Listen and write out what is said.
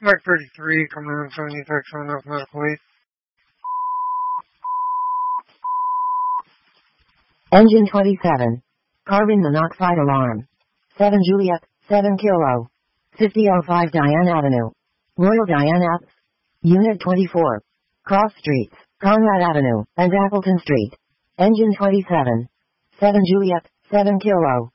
Mike 33, coming in 76 on North Medical 8. Engine 27. Carving the knock fight alarm. 7 Juliet, 7 Kilo. 5005 Diane Avenue. Royal Diane Ave. Unit 24. Cross Streets, Conrad Avenue, and Appleton Street. Engine 27. 7 Juliet, 7 Kilo.